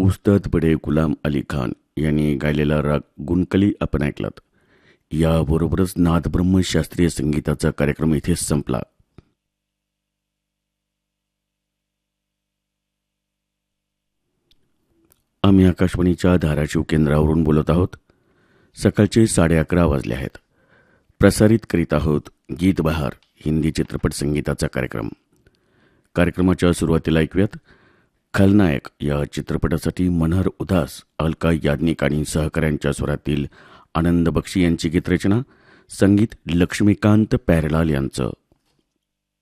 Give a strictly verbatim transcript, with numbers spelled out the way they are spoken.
उस्ताद बडे गुलाम अली खान यांनी गायलेला राग गुणकली आपण ऐकलात. याबरोबरच नादब्रह्म शास्त्रीय संगीताचा कार्यक्रम इथेच संपला. आम्ही आकाशवाणीच्या धाराशिव केंद्रावरून बोलत आहोत. सकाळचे साडे अकरा वाजले आहेत. प्रसारित करीत आहोत गीत बहार हिंदी चित्रपट संगीताचा कार्यक्रम. कार्यक्रमाच्या सुरुवातीला ऐकूयात खलनायक या चित्रपटासाठी मनहर उदास, अलका याज्ञिक आणि सहकाऱ्यांच्या स्वरातील आनंद बक्षी यांची गीतरचना, संगीत लक्ष्मीकांत प्यारेलाल यांचं.